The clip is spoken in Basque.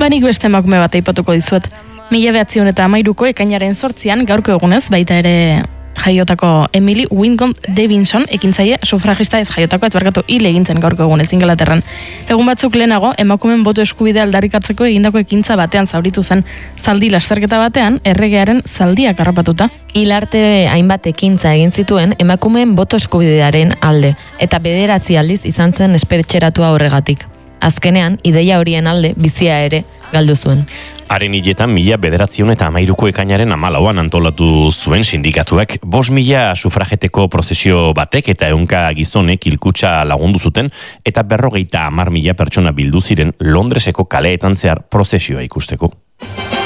Nik beste emakume bat aipatuko dizuet. 1913ko ekainaren 8 gaurko egunez, baita ere jaiotako Emily Wingom Davidson, ekintzaile sufragista ez jaiotako hil egin zen gaurko egunez Ingalaterran. Egun batzuk lehenago, emakumeen boto eskubidea aldarrikatzeko egindako ekintza batean zauritu zen zaldi lasterketa batean, erregearen zaldiak harrapatuta. Hil arte hainbat ekintza egin zituen emakumeen boto eskubidearen alde, eta 9 aldiz izan zen esperetxeratua horregatik. Azkenean, ideia horien alde bizia ere galdu zuen. Haren hiletan 1913ko ekainaren 14an antolatu zuen sindikatuak 5.000 sufrageteko prozesio batek eta 100 gizonek hilkutxa lagundu zuten eta 50.000 pertsona bildu ziren Londreseko kaleetan zehar prozesioa ikusteko.